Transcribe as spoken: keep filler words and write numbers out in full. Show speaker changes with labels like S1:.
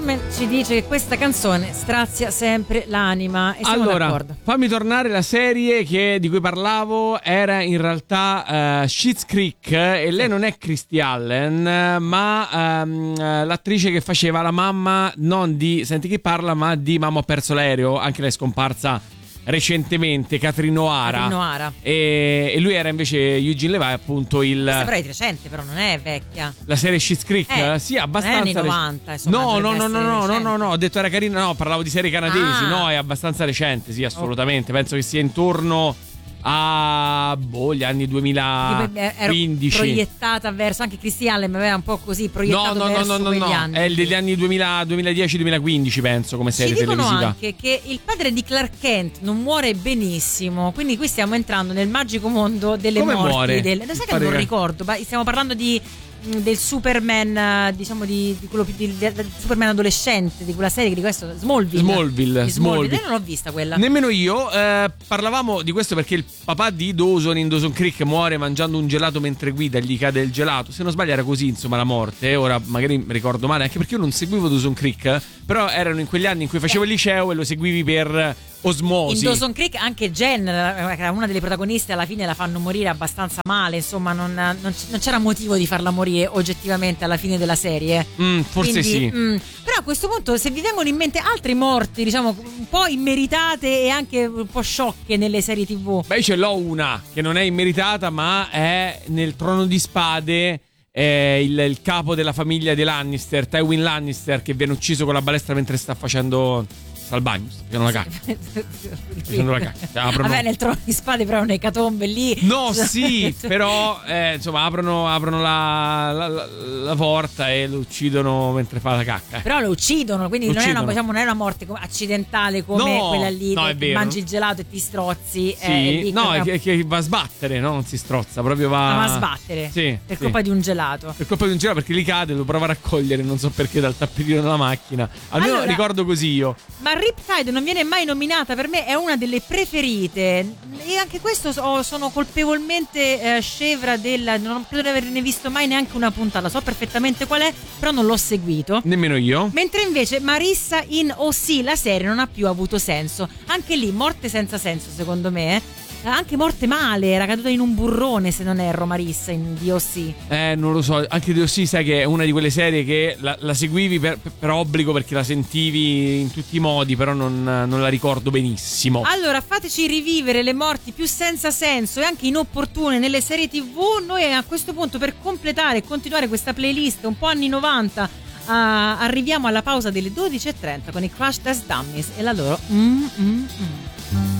S1: Gentleman ci dice che questa canzone strazia sempre l'anima e siamo
S2: allora,
S1: d'accordo.
S2: Fammi tornare, la serie che, di cui parlavo era in realtà uh, Schitt's Creek e lei non è Christy Allen ma um, l'attrice che faceva la mamma non di Senti chi parla ma di Mamma ho perso l'aereo, anche lei è scomparsa recentemente, Catherine O'Hara,
S1: Catherine O'Hara. E,
S2: e lui era invece Eugene Levy, appunto il
S1: questa però è recente, però non è vecchia.
S2: la serie Schitt's Creek,
S1: eh,
S2: sì, abbastanza
S1: non è anni novanta, insomma,
S2: no no no no no no no no ho detto era carina, no, parlavo di serie canadesi.
S1: Ah.
S2: No, è abbastanza recente, sì, assolutamente. Oh. Penso che sia intorno a boh, gli anni duemilaquindici,
S1: proiettata verso anche Christy Allen, aveva un po' così proiettato
S2: no, no,
S1: verso
S2: no, no,
S1: quegli
S2: no,
S1: anni.
S2: è degli anni duemila, duemiladieci duemilaquindici penso, come serie
S1: Ci dicono
S2: televisiva.
S1: anche che il padre di Clark Kent non muore benissimo, quindi qui stiamo entrando nel magico mondo delle
S2: come
S1: morti.
S2: Muore?
S1: Del, sai che non
S2: che...
S1: ricordo, ma stiamo parlando di del Superman, diciamo di, di quello di, del Superman adolescente, di quella serie, di questo Smallville.
S2: Smallville,
S1: Smallville.
S2: Smallville.
S1: Io non l'ho vista quella.
S2: Nemmeno io. Eh, parlavamo di questo perché il papà di Dawson in Dawson Creek muore mangiando un gelato mentre guida, gli cade il gelato. Se non sbaglio era così, insomma, la morte. Ora magari ricordo male, anche perché io non seguivo Dawson Creek, però erano in quegli anni in cui facevo il liceo e lo seguivi per osmosi.
S1: In Dawson Creek anche Jen, che era una delle protagoniste, alla fine la fanno morire abbastanza male, insomma non, non, non c'era motivo di farla morire oggettivamente alla fine della serie.
S2: Mm, forse
S1: Quindi,
S2: sì.
S1: Mm, però a questo punto, se vi vengono in mente altre morti, diciamo un po' immeritate e anche un po' sciocche nelle serie tivù.
S2: Beh, ce l'ho una che non è immeritata, ma è nel Trono di Spade. È il, il capo della famiglia dei Lannister, Tywin Lannister, che viene ucciso con la balestra mentre sta facendo al bagno, facendo la cacca. facendo la cacca. Aprono...
S1: Vabbè, nel Trono di Spade però un'ecatombe lì.
S2: No, sì, però eh, insomma aprono, aprono la, la, la, la porta e lo uccidono mentre fa la cacca.
S1: Però lo uccidono, quindi
S2: lo
S1: non,
S2: uccidono.
S1: È una, diciamo, non è una morte accidentale come
S2: no,
S1: quella lì,
S2: no,
S1: che mangi il gelato e ti strozzi.
S2: Sì,
S1: eh, lì
S2: no,
S1: che
S2: è che, che va a sbattere, no? Non si strozza, proprio va,
S1: va a sbattere.
S2: Sì,
S1: per
S2: sì.
S1: colpa di un gelato.
S2: Per colpa di un gelato, perché li cade, lo prova a raccogliere, non so perché, dal tappetino della macchina. Almeno
S1: allora,
S2: ricordo così io.
S1: Ma Riptide non viene mai nominata, per me è una delle preferite e anche questo so, sono colpevolmente eh, scevra della, non credo di averne visto mai neanche una puntata, so perfettamente qual è, però non l'ho seguito.
S2: Nemmeno io.
S1: Mentre invece Marissa in O C, la serie non ha più avuto senso, anche lì morte senza senso secondo me, eh. Anche morte male, era caduta in un burrone se non erro Marissa in D O C.
S2: Eh, non lo so, anche D O C sai che è una di quelle serie che la, la seguivi per, per obbligo perché la sentivi in tutti i modi, però non, non la ricordo benissimo.
S1: Allora fateci rivivere le morti più senza senso e anche inopportune nelle serie tivù. Noi a questo punto, per completare e continuare questa playlist un po' anni novanta, uh, arriviamo alla pausa delle dodici e trenta con i Crash Test Dummies e la loro mm, mm, mm.